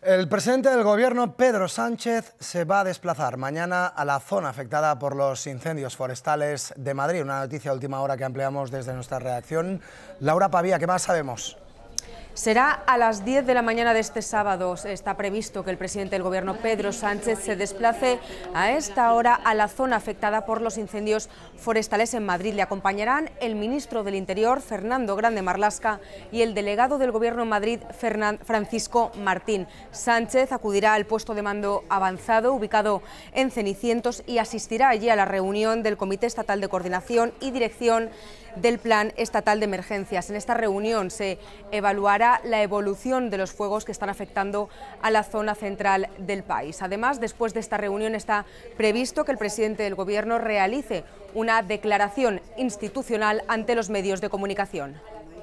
El presidente del Gobierno, Pedro Sánchez, se va a desplazar mañana a la zona afectada por los incendios forestales de Madrid. Una noticia de última hora que ampliamos desde nuestra redacción. Laura Pavía, ¿qué más sabemos? Será a las 10 de la mañana de este sábado. Está previsto que el presidente del Gobierno, Pedro Sánchez, se desplace a esta hora a la zona afectada por los incendios forestales en Madrid. Le acompañarán el ministro del Interior, Fernando Grande Marlaska, y el delegado del Gobierno en Madrid, Francisco Martín. Sánchez acudirá al puesto de mando avanzado, ubicado en Cenicientos, y asistirá allí a la reunión del Comité Estatal de Coordinación y Dirección del Plan Estatal de Emergencias. En esta reunión se evaluará la evolución de los fuegos que están afectando a la zona central del país. Además, después de esta reunión está previsto que el presidente del Gobierno realice una declaración institucional ante los medios de comunicación.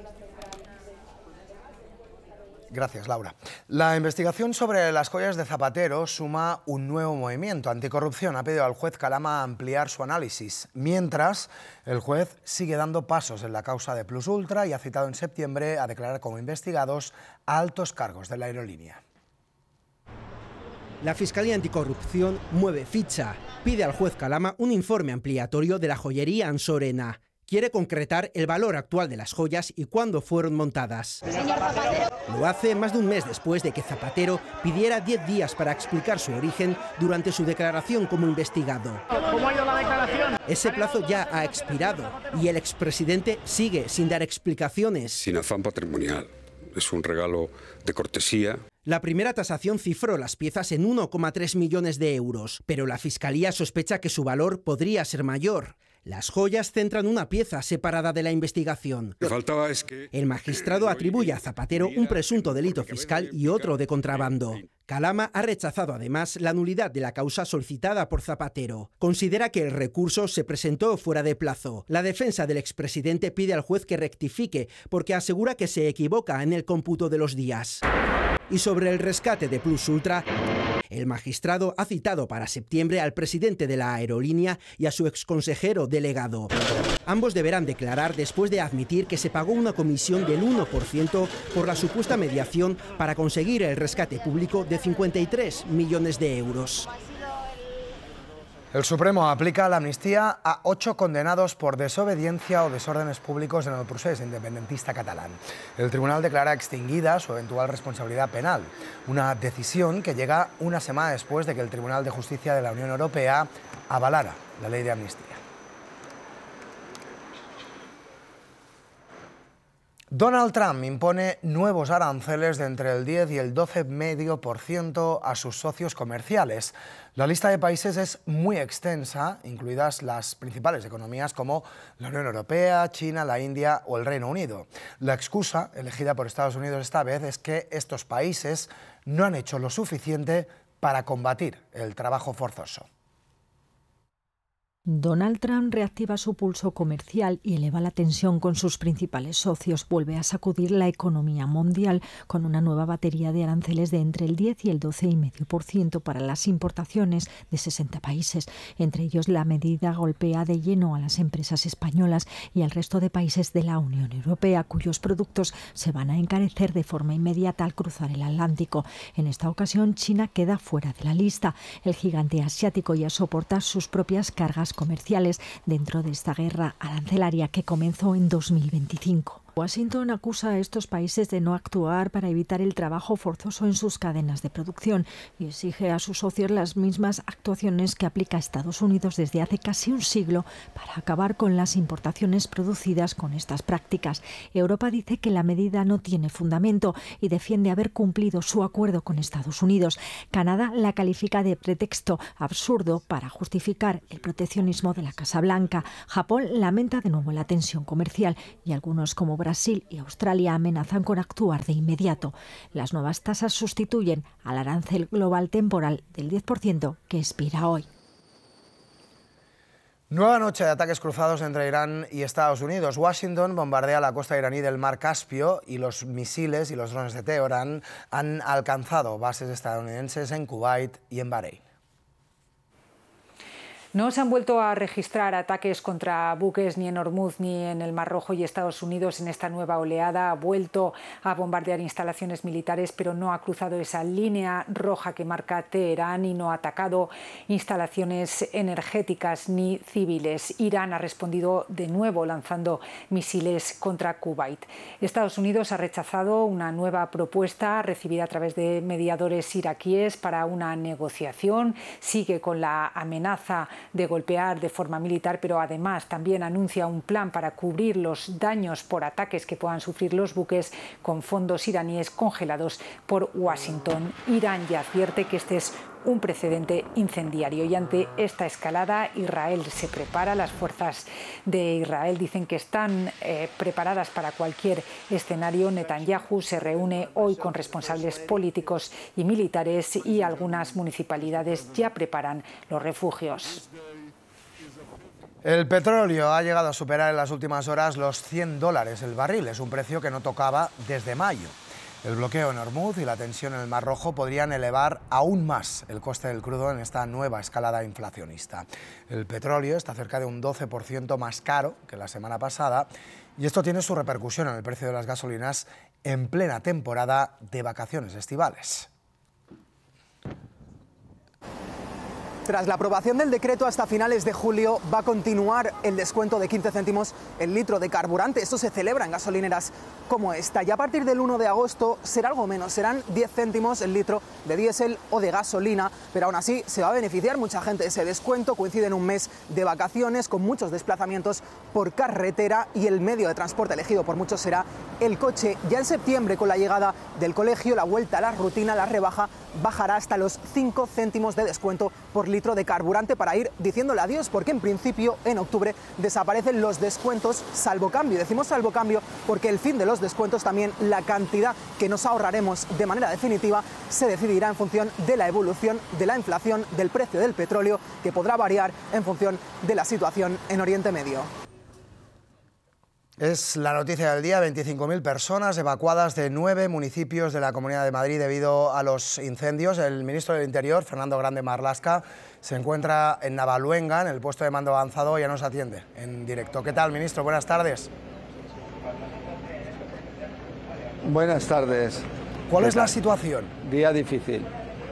Gracias, Laura. La investigación sobre las joyas de Zapatero suma un nuevo movimiento. Anticorrupción ha pedido al juez Calama ampliar su análisis, mientras el juez sigue dando pasos en la causa de Plus Ultra y ha citado en septiembre a declarar como investigados a altos cargos de la aerolínea. La Fiscalía Anticorrupción mueve ficha. Pide al juez Calama un informe ampliatorio de la joyería Ansorena. Quiere concretar el valor actual de las joyas y cuándo fueron montadas. Lo hace más de un mes después de que Zapatero pidiera 10 días para explicar su origen durante su declaración como investigado. ¿Cómo ha ido la declaración? Ese plazo ya ha expirado y el expresidente sigue sin dar explicaciones. Sin afán patrimonial. Es un regalo de cortesía. La primera tasación cifró las piezas en 1,3 millones de euros, pero la Fiscalía sospecha que su valor podría ser mayor. Las joyas centran una pieza separada de la investigación. Lo que faltaba es que el magistrado atribuye a Zapatero un presunto delito fiscal y otro de contrabando. Calama ha rechazado además la nulidad de la causa solicitada por Zapatero. Considera que el recurso se presentó fuera de plazo. La defensa del expresidente pide al juez que rectifique porque asegura que se equivoca en el cómputo de los días. Y sobre el rescate de Plus Ultra, el magistrado ha citado para septiembre al presidente de la aerolínea y a su exconsejero delegado. Ambos deberán declarar después de admitir que se pagó una comisión del 1% por la supuesta mediación para conseguir el rescate público de 53 millones de euros. El Supremo aplica la amnistía a 8 condenados por desobediencia o desórdenes públicos en el procés independentista catalán. El tribunal declara extinguida su eventual responsabilidad penal, una decisión que llega una semana después de que el Tribunal de Justicia de la Unión Europea avalara la ley de amnistía. Donald Trump impone nuevos aranceles de entre el 10 y el 12,5% a sus socios comerciales. La lista de países es muy extensa, incluidas las principales economías como la Unión Europea, China, la India o el Reino Unido. La excusa elegida por Estados Unidos esta vez es que estos países no han hecho lo suficiente para combatir el trabajo forzoso. Donald Trump reactiva su pulso comercial y eleva la tensión con sus principales socios. Vuelve a sacudir la economía mundial con una nueva batería de aranceles de entre el 10 y el 12,5% para las importaciones de 60 países. Entre ellos, la medida golpea de lleno a las empresas españolas y al resto de países de la Unión Europea, cuyos productos se van a encarecer de forma inmediata al cruzar el Atlántico. En esta ocasión, China queda fuera de la lista. El gigante asiático ya soporta sus propias cargas comerciales dentro de esta guerra arancelaria que comenzó en 2025. Washington acusa a estos países de no actuar para evitar el trabajo forzoso en sus cadenas de producción y exige a sus socios las mismas actuaciones que aplica Estados Unidos desde hace casi un siglo para acabar con las importaciones producidas con estas prácticas. Europa dice que la medida no tiene fundamento y defiende haber cumplido su acuerdo con Estados Unidos. Canadá la califica de pretexto absurdo para justificar el proteccionismo de la Casa Blanca. Japón lamenta de nuevo la tensión comercial y algunos como Brasil y Australia amenazan con actuar de inmediato. Las nuevas tasas sustituyen al arancel global temporal del 10% que expira hoy. Nueva noche de ataques cruzados entre Irán y Estados Unidos. Washington bombardea la costa iraní del mar Caspio y los misiles y los drones de Teherán han alcanzado bases estadounidenses en Kuwait y en Bahrein. No se han vuelto a registrar ataques contra buques ni en Hormuz ni en el Mar Rojo, y Estados Unidos en esta nueva oleada ha vuelto a bombardear instalaciones militares, pero no ha cruzado esa línea roja que marca Teherán y no ha atacado instalaciones energéticas ni civiles. Irán ha respondido de nuevo lanzando misiles contra Kuwait. Estados Unidos ha rechazado una nueva propuesta recibida a través de mediadores iraquíes para una negociación. Sigue con la amenaza de golpear de forma militar, pero además también anuncia un plan para cubrir los daños por ataques que puedan sufrir los buques con fondos iraníes congelados por Washington. Irán ya advierte que este es un precedente incendiario, y ante esta escalada Israel se prepara. Las fuerzas de Israel dicen que están preparadas para cualquier escenario. Netanyahu se reúne hoy con responsables políticos y militares, y algunas municipalidades ya preparan los refugios. El petróleo ha llegado a superar en las últimas horas los $100 el barril. Es un precio que no tocaba desde mayo. El bloqueo en Hormuz y la tensión en el Mar Rojo podrían elevar aún más el coste del crudo en esta nueva escalada inflacionista. El petróleo está cerca de un 12% más caro que la semana pasada, y esto tiene su repercusión en el precio de las gasolinas en plena temporada de vacaciones estivales. Tras la aprobación del decreto hasta finales de julio, va a continuar el descuento de 15 céntimos el litro de carburante. Esto se celebra en gasolineras como esta. Y a partir del 1 de agosto será algo menos, serán 10 céntimos el litro de diésel o de gasolina, pero aún así se va a beneficiar mucha gente de ese descuento. Coincide en un mes de vacaciones con muchos desplazamientos por carretera, y el medio de transporte elegido por muchos será el coche. Ya en septiembre, con la llegada del colegio, la vuelta a la rutina, la rebaja bajará hasta los 5 céntimos de descuento por litro de carburante, para ir diciéndole adiós, porque en principio en octubre desaparecen los descuentos salvo cambio. Decimos salvo cambio porque el fin de los descuentos, también la cantidad que nos ahorraremos de manera definitiva, se decidirá en función de la evolución de la inflación, del precio del petróleo, que podrá variar en función de la situación en Oriente Medio. Es la noticia del día: 25.000 personas evacuadas de 9 municipios de la Comunidad de Madrid debido a los incendios. El ministro del Interior, Fernando Grande Marlaska, se encuentra en Navaluenga, en el puesto de mando avanzado, y ya nos atiende en directo. ¿Qué tal, ministro? Buenas tardes. Buenas tardes. ¿Cuál es la situación? Día difícil.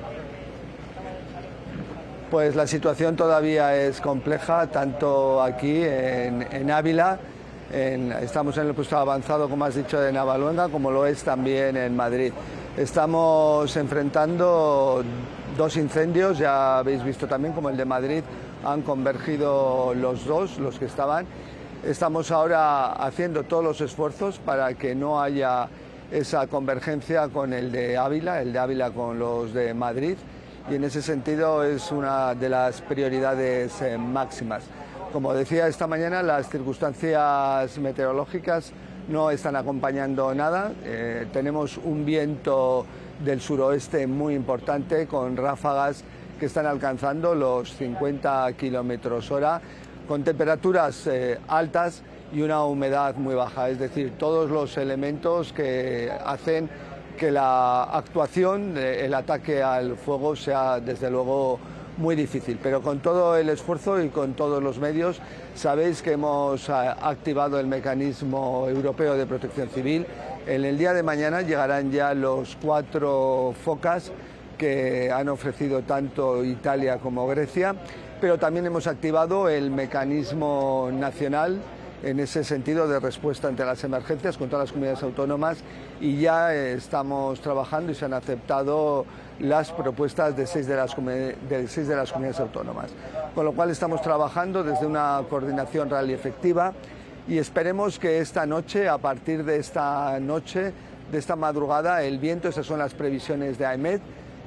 Pues la situación todavía es compleja, tanto aquí en Ávila. Estamos en el puesto avanzado, como has dicho, de Navaluenga, como lo es también en Madrid. Estamos enfrentando 2 incendios, ya habéis visto también como el de Madrid han convergido los que estaban. Estamos ahora haciendo todos los esfuerzos para que no haya esa convergencia con el de Ávila con los de Madrid, y en ese sentido es una de las prioridades máximas. Como decía esta mañana, las circunstancias meteorológicas no están acompañando nada. Tenemos un viento del suroeste muy importante, con ráfagas que están alcanzando los 50 km/h, con temperaturas altas y una humedad muy baja. Es decir, todos los elementos que hacen que la actuación, el ataque al fuego, sea desde luego muy difícil, pero con todo el esfuerzo y con todos los medios. Sabéis que hemos activado el mecanismo europeo de protección civil. En el día de mañana llegarán ya los 4 focas que han ofrecido tanto Italia como Grecia, pero también hemos activado el mecanismo nacional en ese sentido de respuesta ante las emergencias con todas las comunidades autónomas, y ya estamos trabajando y se han aceptado las propuestas de 6 de las comunidades autónomas. Con lo cual estamos trabajando desde una coordinación real y efectiva, y esperemos que esta noche, a partir de esta noche, de esta madrugada, el viento, esas son las previsiones de AEMET,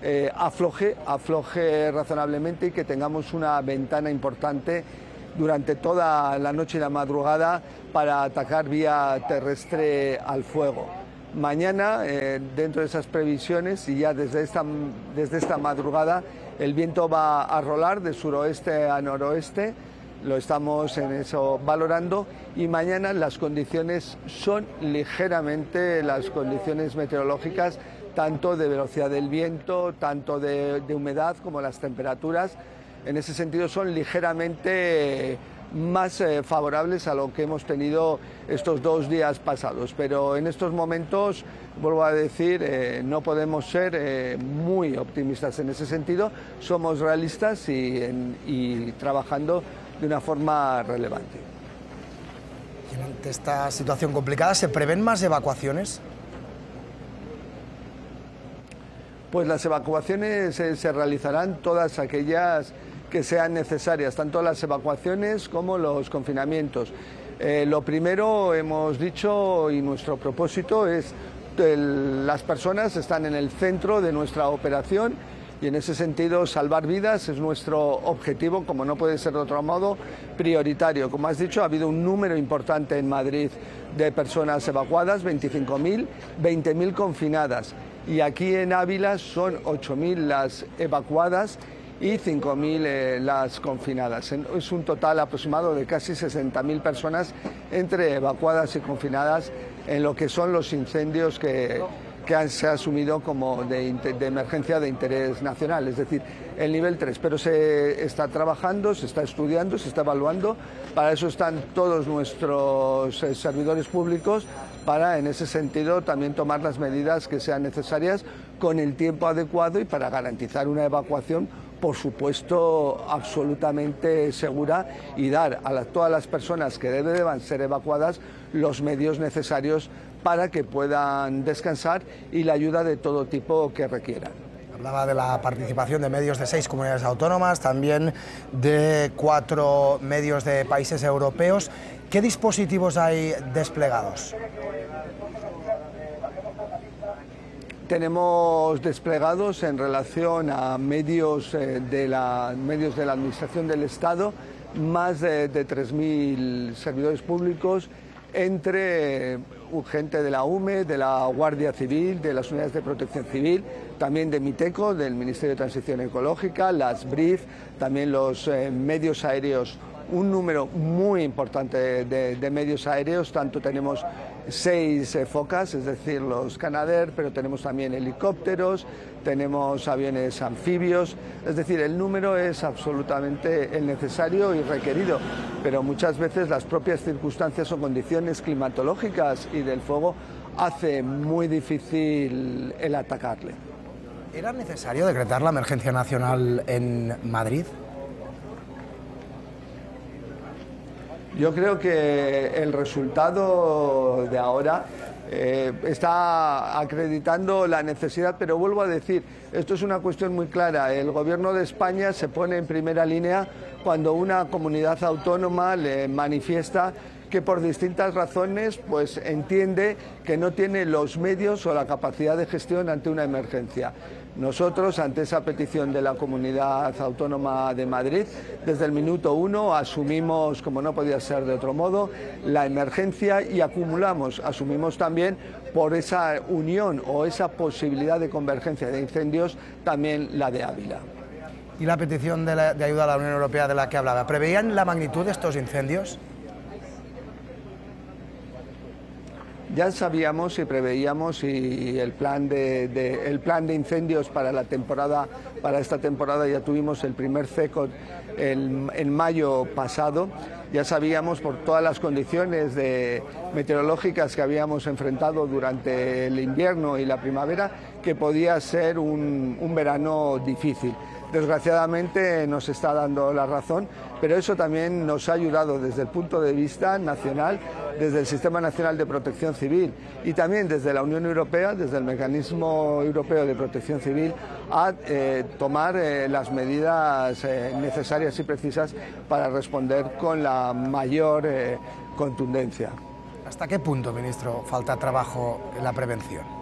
afloje razonablemente, y que tengamos una ventana importante durante toda la noche y la madrugada para atacar vía terrestre al fuego. Mañana, dentro de esas previsiones, y ya desde esta madrugada, el viento va a rolar de suroeste a noroeste. Lo estamos en eso valorando, y mañana las condiciones son ligeramente, las condiciones meteorológicas, tanto de velocidad del viento, tanto de humedad, como las temperaturas, en ese sentido son ligeramente más favorables a lo que hemos tenido estos 2 días pasados, pero en estos momentos, vuelvo a decir, no podemos ser muy optimistas en ese sentido, somos realistas y trabajando de una forma relevante. Y ante esta situación complicada, ¿se prevén más evacuaciones? Pues las evacuaciones se realizarán todas aquellas que sean necesarias, tanto las evacuaciones como los confinamientos. Lo primero, hemos dicho, y nuestro propósito es las personas están en el centro de nuestra operación y en ese sentido salvar vidas es nuestro objetivo, como no puede ser de otro modo, prioritario. Como has dicho, ha habido un número importante en Madrid de personas evacuadas, 25.000, 20.000 confinadas, y aquí en Ávila son 8.000 las evacuadas y 5.000 las confinadas. Es un total aproximado de casi 60.000 personas entre evacuadas y confinadas en lo que son los incendios que se ha asumido como de emergencia de interés nacional, es decir, el nivel 3. Pero se está trabajando, se está estudiando, se está evaluando. Para eso están todos nuestros servidores públicos, para en ese sentido también tomar las medidas que sean necesarias con el tiempo adecuado y para garantizar una evacuación, por supuesto, absolutamente segura y dar a todas las personas que deban ser evacuadas los medios necesarios para que puedan descansar y la ayuda de todo tipo que requieran. Hablaba de la participación de medios de 6 comunidades autónomas, también de 4 medios de países europeos. ¿Qué dispositivos hay desplegados? Tenemos desplegados en relación a medios de la Administración del Estado, más de 3.000 servidores públicos, entre gente de la UME, de la Guardia Civil, de las unidades de protección civil, también de MITECO, del Ministerio de Transición Ecológica, las BRIF, también los medios aéreos, un número muy importante de medios aéreos, tanto tenemos 6 focas, es decir, los Canadair, pero tenemos también helicópteros, tenemos aviones anfibios, es decir, el número es absolutamente el necesario y requerido, pero muchas veces las propias circunstancias o condiciones climatológicas y del fuego hace muy difícil el atacarle. ¿Era necesario decretar la emergencia nacional en Madrid? Yo creo que el resultado de ahora está acreditando la necesidad, pero vuelvo a decir, esto es una cuestión muy clara. El Gobierno de España se pone en primera línea cuando una comunidad autónoma le manifiesta que por distintas razones pues entiende que no tiene los medios o la capacidad de gestión ante una emergencia. Nosotros, ante esa petición de la Comunidad Autónoma de Madrid, desde el minuto 1 asumimos, como no podía ser de otro modo, la emergencia y asumimos también por esa unión o esa posibilidad de convergencia de incendios, también la de Ávila. ¿Y la petición de ayuda a la Unión Europea de la que hablaba? ¿Preveían la magnitud de estos incendios? Ya sabíamos y preveíamos y el plan de incendios para esta temporada ya tuvimos el primer CECOT en mayo pasado. Ya sabíamos por todas las condiciones meteorológicas que habíamos enfrentado durante el invierno y la primavera que podía ser un verano difícil. Desgraciadamente nos está dando la razón, pero eso también nos ha ayudado desde el punto de vista nacional, desde el Sistema Nacional de Protección Civil y también desde la Unión Europea, desde el Mecanismo Europeo de Protección Civil, a tomar las medidas necesarias y precisas para responder con la mayor contundencia. ¿Hasta qué punto, ministro, falta trabajo en la prevención?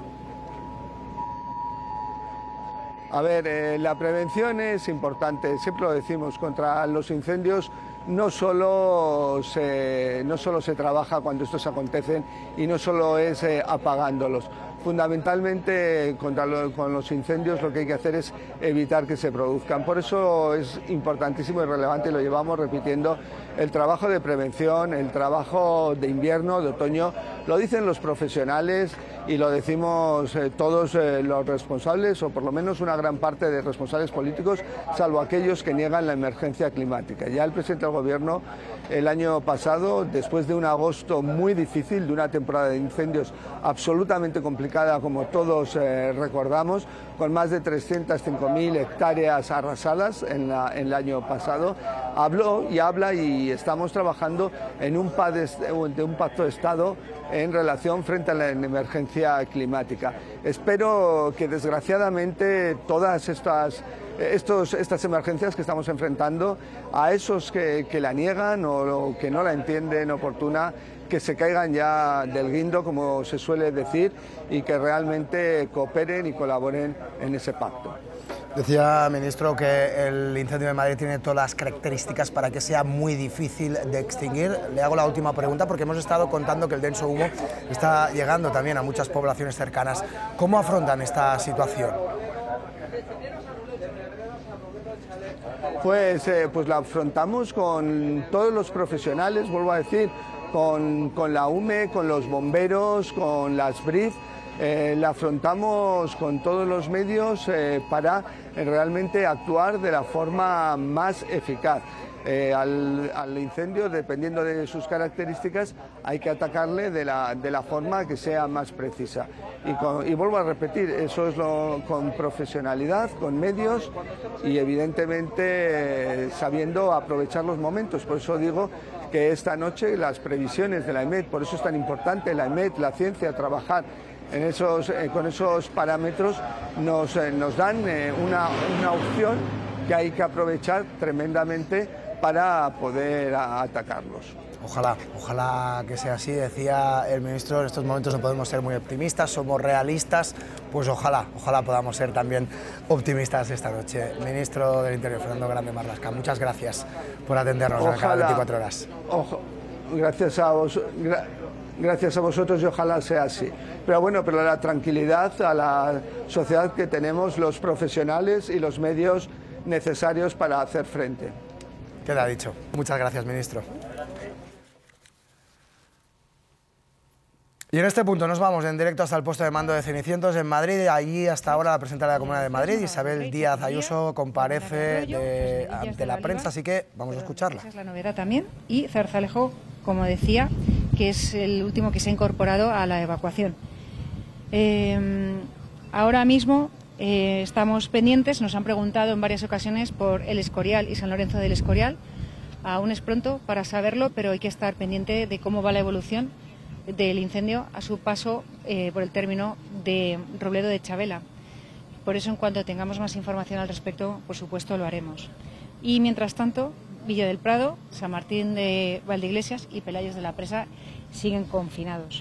A ver, la prevención es importante, siempre lo decimos, contra los incendios no solo se trabaja cuando estos acontecen y no solo es apagándolos. Fundamentalmente con los incendios lo que hay que hacer es evitar que se produzcan. Por eso es importantísimo y relevante, y lo llevamos repitiendo, el trabajo de prevención, el trabajo de invierno, de otoño, Lo dicen los profesionales y lo decimos todos los responsables, o por lo menos una gran parte de responsables políticos, salvo aquellos que niegan la emergencia climática. Ya el presidente del Gobierno el año pasado, después de un agosto muy difícil, de una temporada de incendios absolutamente complicada, como todos recordamos, con más de 305.000 hectáreas arrasadas en el año pasado, habló y habla, y estamos trabajando en un pacto de Estado en relación frente a la emergencia climática. Espero que desgraciadamente todas estas emergencias que estamos enfrentando, a esos que la niegan o que no la entienden oportuna, que se caigan ya del guindo, como se suele decir, y que realmente cooperen y colaboren en ese pacto. Decía, ministro, que el incendio de Madrid tiene todas las características para que sea muy difícil de extinguir. Le hago la última pregunta, porque hemos estado contando que el denso humo está llegando también a muchas poblaciones cercanas. ¿Cómo afrontan esta situación? Pues la afrontamos con todos los profesionales, vuelvo a decir, con la UME, con los bomberos, con las BRIF. La afrontamos con todos los medios para realmente actuar de la forma más eficaz. Al incendio, dependiendo de sus características, hay que atacarle de la forma que sea más precisa. Y vuelvo a repetir, eso es con profesionalidad, con medios y evidentemente sabiendo aprovechar los momentos. Por eso digo que esta noche las previsiones de la EMET, por eso es tan importante la EMET, la ciencia, trabajar con esos parámetros, nos dan una opción que hay que aprovechar tremendamente para poder atacarlos. Ojalá que sea así. Decía el ministro, en estos momentos no podemos ser muy optimistas, somos realistas, pues ojalá podamos ser también optimistas esta noche. Ministro del Interior, Fernando Grande Marlaska, muchas gracias por atendernos en cada 24 horas. Gracias a vosotros, y ojalá sea así. Pero la tranquilidad a la sociedad que tenemos, los profesionales y los medios necesarios para hacer frente. Queda dicho. Muchas gracias, ministro. Y en este punto nos vamos en directo hasta el puesto de mando de Cenicientos en Madrid. Allí hasta ahora la presidenta de la Comunidad de Madrid, Isabel Díaz Ayuso, comparece ante la prensa, así que vamos a escucharla. Esa es la novedad también. Y Zarzalejo, como decía, que es el último que se ha incorporado a la evacuación. Ahora mismo estamos pendientes, nos han preguntado en varias ocasiones por El Escorial y San Lorenzo del Escorial. Aún es pronto para saberlo, pero hay que estar pendiente de cómo va la evolución del incendio a su paso por el término de Robledo de Chavela. Por eso, en cuanto tengamos más información al respecto, por supuesto lo haremos. Y mientras tanto, Villa del Prado, San Martín de Valdeiglesias y Pelayos de la Presa siguen confinados.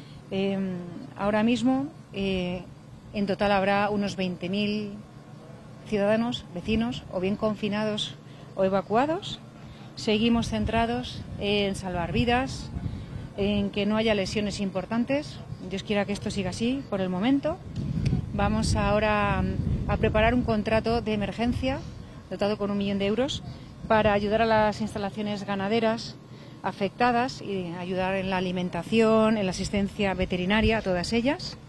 Ahora mismo, en total habrá unos 20.000 ciudadanos, vecinos, o bien confinados o evacuados. Seguimos centrados en salvar vidas, en que no haya lesiones importantes. Dios quiera que esto siga así por el momento. Vamos ahora a preparar un contrato de emergencia dotado con 1 millón de euros para ayudar a las instalaciones ganaderas afectadas y ayudar en la alimentación, en la asistencia veterinaria, a todas ellas.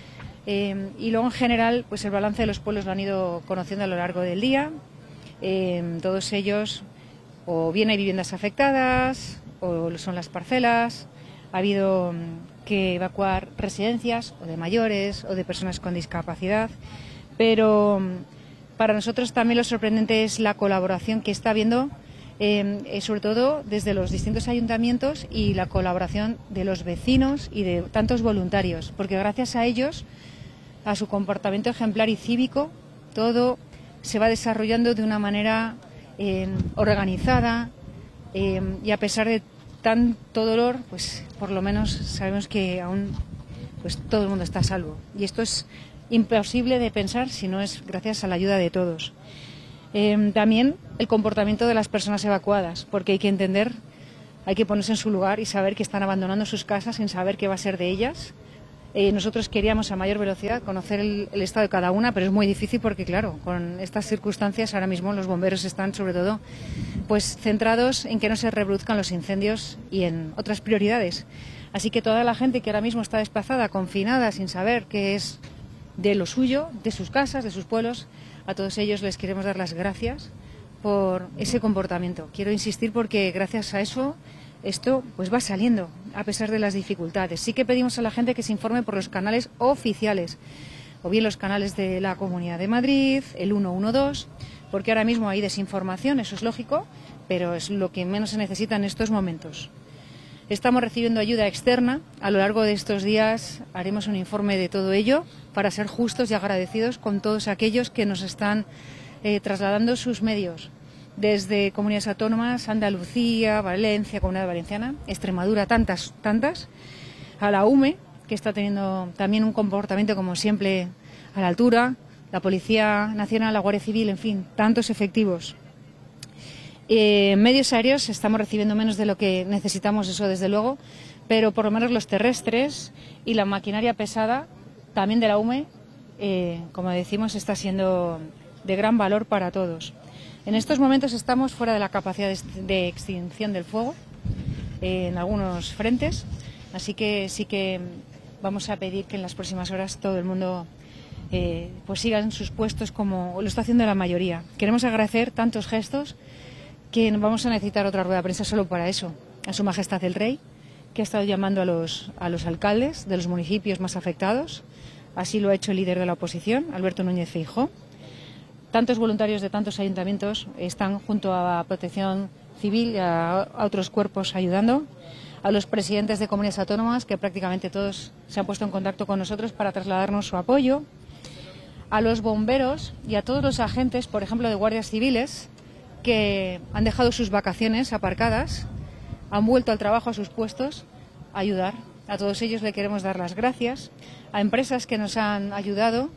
Y luego, en general, pues el balance de los pueblos lo han ido conociendo a lo largo del día. Todos ellos, o bien hay viviendas afectadas, o son las parcelas. Ha habido que evacuar residencias, o de mayores, o de personas con discapacidad. Pero para nosotros también lo sorprendente es la colaboración que está habiendo, sobre todo desde los distintos ayuntamientos, y la colaboración de los vecinos y de tantos voluntarios, porque gracias a ellos, a su comportamiento ejemplar y cívico, todo se va desarrollando de una manera organizada, y a pesar de tanto dolor, pues por lo menos sabemos que aún pues todo el mundo está a salvo. Y esto es imposible de pensar si no es gracias a la ayuda de todos. También el comportamiento de las personas evacuadas, porque hay que entender, hay que ponerse en su lugar y saber que están abandonando sus casas sin saber qué va a ser de ellas. Nosotros queríamos a mayor velocidad conocer el estado de cada una, pero es muy difícil porque, claro, con estas circunstancias ahora mismo los bomberos están sobre todo pues centrados en que no se reproduzcan los incendios y en otras prioridades. Así que toda la gente que ahora mismo está desplazada, confinada, sin saber qué es de lo suyo, de sus casas, de sus pueblos, a todos ellos les queremos dar las gracias por ese comportamiento. Quiero insistir porque gracias a eso esto pues va saliendo a pesar de las dificultades. Sí que pedimos a la gente que se informe por los canales oficiales, o bien los canales de la Comunidad de Madrid, el 112, porque ahora mismo hay desinformación, eso es lógico, pero es lo que menos se necesita en estos momentos. Estamos recibiendo ayuda externa. A lo largo de estos días haremos un informe de todo ello para ser justos y agradecidos con todos aquellos que nos están trasladando sus medios. Desde comunidades autónomas, Andalucía, Valencia, Comunidad Valenciana, Extremadura, tantas, a la UME, que está teniendo también un comportamiento, como siempre, a la altura, la Policía Nacional, la Guardia Civil, en fin, tantos efectivos. Medios aéreos estamos recibiendo menos de lo que necesitamos, eso desde luego, pero por lo menos los terrestres y la maquinaria pesada, también de la UME, como decimos, está siendo de gran valor para todos. En estos momentos estamos fuera de la capacidad de extinción del fuego en algunos frentes, así que sí que vamos a pedir que en las próximas horas todo el mundo pues siga en sus puestos como lo está haciendo la mayoría. Queremos agradecer tantos gestos que vamos a necesitar otra rueda de prensa solo para eso. A Su Majestad el Rey, que ha estado llamando a los alcaldes de los municipios más afectados. Así lo ha hecho el líder de la oposición, Alberto Núñez Feijóo. Tantos voluntarios de tantos ayuntamientos están junto a Protección Civil y a otros cuerpos ayudando. A los presidentes de comunidades autónomas, que prácticamente todos se han puesto en contacto con nosotros para trasladarnos su apoyo. A los bomberos y a todos los agentes, por ejemplo, de guardias civiles, que han dejado sus vacaciones aparcadas, han vuelto al trabajo, a sus puestos, a ayudar. A todos ellos le queremos dar las gracias. A empresas que nos han ayudado,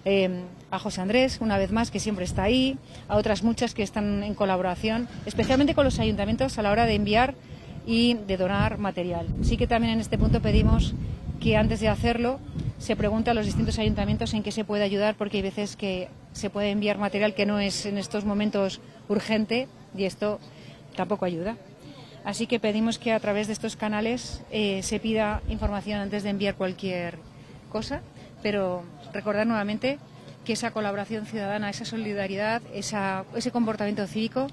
a José Andrés, una vez más, que siempre está ahí, a otras muchas que están en colaboración, especialmente con los ayuntamientos a la hora de enviar y de donar material. Sí que también en este punto pedimos que antes de hacerlo se pregunte a los distintos ayuntamientos en qué se puede ayudar, porque hay veces que se puede enviar material que no es en estos momentos urgente y esto tampoco ayuda. Así que pedimos que a través de estos canales se pida información antes de enviar cualquier cosa, pero recordar nuevamente que esa colaboración ciudadana, esa solidaridad, ese comportamiento cívico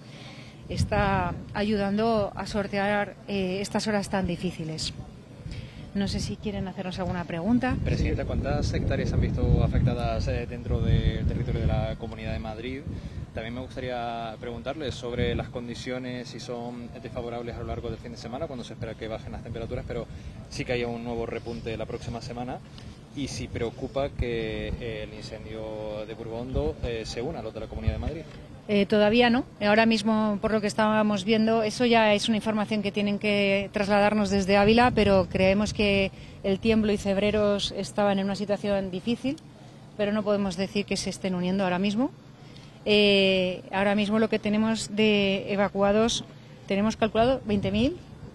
está ayudando a sortear estas horas tan difíciles. No sé si quieren hacernos alguna pregunta. Presidenta, ¿cuántas hectáreas han visto afectadas dentro del territorio de la Comunidad de Madrid? También me gustaría preguntarles sobre las condiciones, si son desfavorables a lo largo del fin de semana, cuando se espera que bajen las temperaturas, pero sí que haya un nuevo repunte la próxima semana, y si preocupa que el incendio de Burgondo se una a los de la Comunidad de Madrid. Todavía no. Ahora mismo, por lo que estábamos viendo, eso ya es una información que tienen que trasladarnos desde Ávila, pero creemos que el Tiemblo y Cebreros estaban en una situación difícil, pero no podemos decir que se estén uniendo ahora mismo. Ahora mismo lo que tenemos de evacuados, tenemos calculado 20.000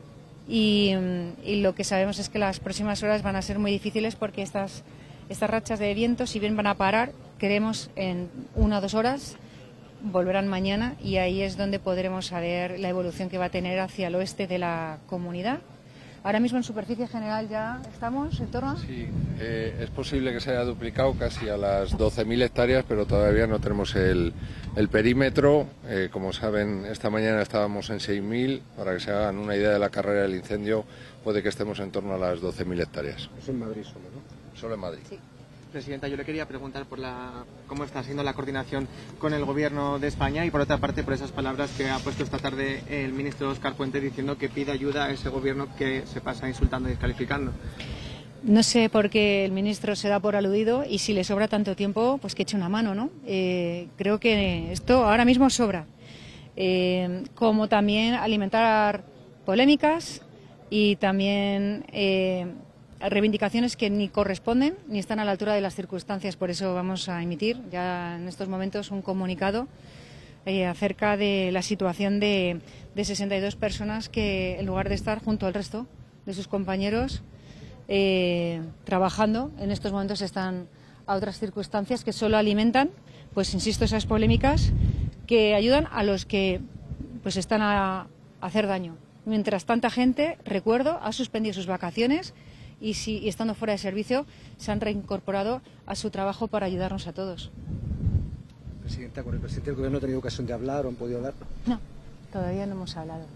y lo que sabemos es que las próximas horas van a ser muy difíciles porque estas rachas de viento, si bien van a parar, creemos en 1 o 2 horas, volverán mañana y ahí es donde podremos saber la evolución que va a tener hacia el oeste de la comunidad. Ahora mismo en superficie general ya estamos en torno a... Sí, es posible que se haya duplicado casi a las 12.000 hectáreas, pero todavía no tenemos el perímetro. Como saben, esta mañana estábamos en 6.000. Para que se hagan una idea de la carrera del incendio, puede que estemos en torno a las 12.000 hectáreas. Eso en Madrid solo, ¿no? Solo en Madrid. Sí. Presidenta, yo le quería preguntar por cómo está siendo la coordinación con el Gobierno de España y, por otra parte, por esas palabras que ha puesto esta tarde el ministro Óscar Puente diciendo que pide ayuda a ese Gobierno que se pasa insultando y descalificando. No sé por qué el ministro se da por aludido y si le sobra tanto tiempo, pues que eche una mano, ¿no? Creo que esto ahora mismo sobra. Como también alimentar polémicas y también... reivindicaciones que ni corresponden ni están a la altura de las circunstancias. Por eso vamos a emitir ya en estos momentos un comunicado acerca de la situación de 62 personas que, en lugar de estar junto al resto de sus compañeros trabajando, en estos momentos están a otras circunstancias que solo alimentan, pues insisto, esas polémicas que ayudan a los que pues están a hacer daño. mientras tanta gente, recuerdo, ha suspendido sus vacaciones y estando fuera de servicio se han reincorporado a su trabajo para ayudarnos a todos. Presidenta, ¿con el presidente del Gobierno ha tenido ocasión de hablar o han podido hablar? No, todavía no hemos hablado.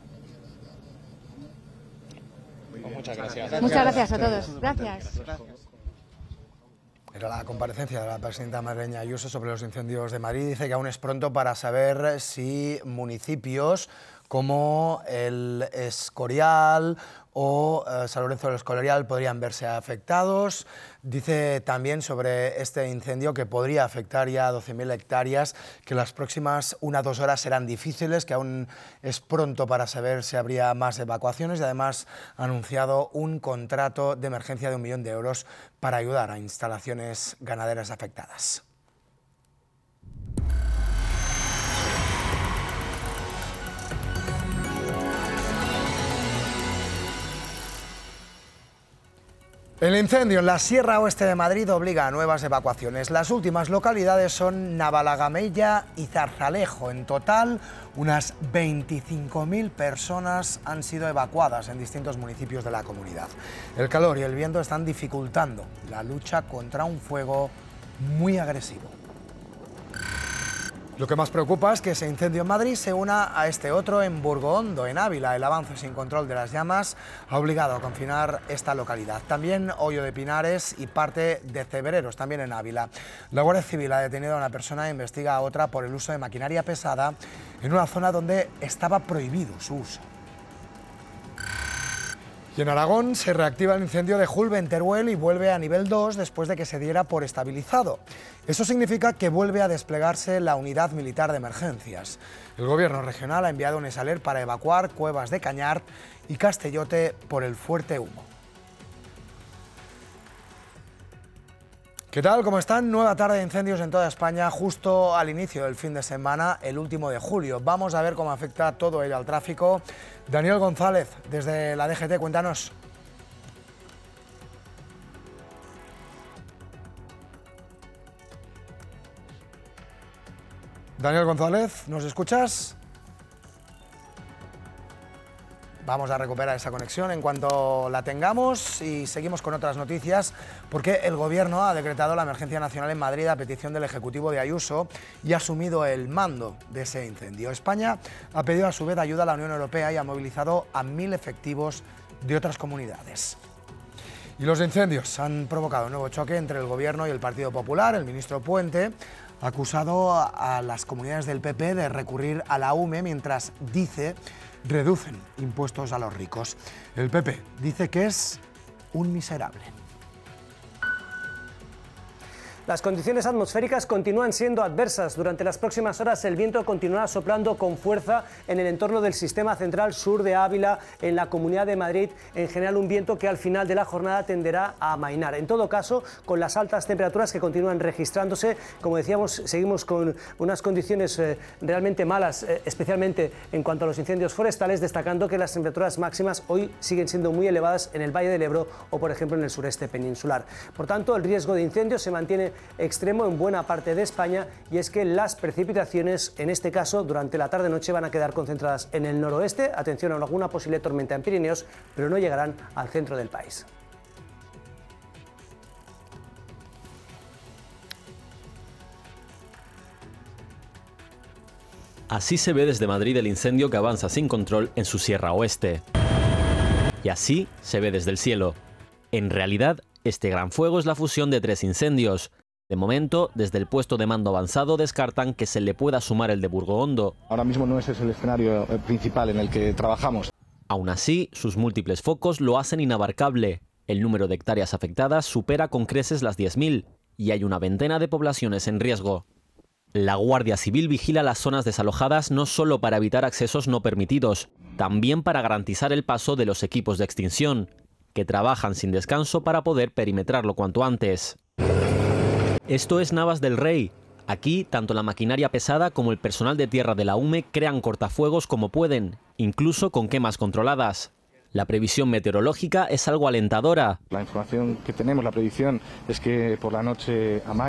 Muchas gracias. Muchas gracias a todos. Gracias. Era la comparecencia de la presidenta madrileña Ayuso sobre los incendios de Madrid. Dice que aún es pronto para saber si municipios como el Escorial o San Lorenzo del Escorial podrían verse afectados. Dice también sobre este incendio que podría afectar ya a 12.000 hectáreas, que las próximas 1 o 2 horas serán difíciles, que aún es pronto para saber si habría más evacuaciones, y además ha anunciado un contrato de emergencia de 1 millón de euros para ayudar a instalaciones ganaderas afectadas. El incendio en la Sierra Oeste de Madrid obliga a nuevas evacuaciones. Las últimas localidades son Navalagamella y Zarzalejo. En total, unas 25.000 personas han sido evacuadas en distintos municipios de la comunidad. El calor y el viento están dificultando la lucha contra un fuego muy agresivo. Lo que más preocupa es que ese incendio en Madrid se una a este otro en Burgoondo, en Ávila. El avance sin control de las llamas ha obligado a confinar esta localidad. También Hoyo de Pinares y parte de Cebreros, también en Ávila. La Guardia Civil ha detenido a una persona e investiga a otra por el uso de maquinaria pesada en una zona donde estaba prohibido su uso. Y en Aragón se reactiva el incendio de Julbe en Teruel y vuelve a nivel 2 después de que se diera por estabilizado. Eso significa que vuelve a desplegarse la unidad militar de emergencias. El gobierno regional ha enviado un Esaler para evacuar Cuevas de Cañar y Castellote por el fuerte humo. ¿Qué tal? ¿Cómo están? Nueva tarde de incendios en toda España, justo al inicio del fin de semana, el último de julio. Vamos a ver cómo afecta todo ello al tráfico. Daniel González, desde la DGT, cuéntanos. Daniel González, ¿nos escuchas? Vamos a recuperar esa conexión en cuanto la tengamos y seguimos con otras noticias, porque el Gobierno ha decretado la emergencia nacional en Madrid a petición del Ejecutivo de Ayuso y ha asumido el mando de ese incendio. España ha pedido a su vez ayuda a la Unión Europea y ha movilizado a 1.000 efectivos de otras comunidades. Y los incendios han provocado un nuevo choque entre el Gobierno y el Partido Popular. El ministro Puente ha acusado a las comunidades del PP de recurrir a la UME mientras dice reducen impuestos a los ricos. El PP dice que es un miserable. Las condiciones atmosféricas continúan siendo adversas. Durante las próximas horas el viento continuará soplando con fuerza en el entorno del sistema central sur de Ávila, en la Comunidad de Madrid. En general un viento que al final de la jornada tenderá a amainar. En todo caso, con las altas temperaturas que continúan registrándose, como decíamos, seguimos con unas condiciones realmente malas, especialmente en cuanto a los incendios forestales, destacando que las temperaturas máximas hoy siguen siendo muy elevadas en el Valle del Ebro o, por ejemplo, en el sureste peninsular. Por tanto, el riesgo de incendios se mantiene extremo en buena parte de España, y es que las precipitaciones, en este caso durante la tarde-noche, van a quedar concentradas en el noroeste. Atención a alguna posible tormenta en Pirineos, pero no llegarán al centro del país. Así se ve desde Madrid el incendio que avanza sin control en su Sierra Oeste. Y así se ve desde el cielo. En realidad, este gran fuego es la fusión de 3 incendios. De momento, desde el puesto de mando avanzado descartan que se le pueda sumar el de Burgoondo. Ahora mismo no ese es el escenario principal en el que trabajamos. Aún así, sus múltiples focos lo hacen inabarcable. El número de hectáreas afectadas supera con creces las 10.000 y hay una veintena de poblaciones en riesgo. La Guardia Civil vigila las zonas desalojadas no solo para evitar accesos no permitidos, también para garantizar el paso de los equipos de extinción, que trabajan sin descanso para poder perimetrarlo cuanto antes. Esto es Navas del Rey. Aquí, tanto la maquinaria pesada como el personal de tierra de la UME crean cortafuegos como pueden, incluso con quemas controladas. La previsión meteorológica es algo alentadora. La información que tenemos, la predicción, es que por la noche amaine.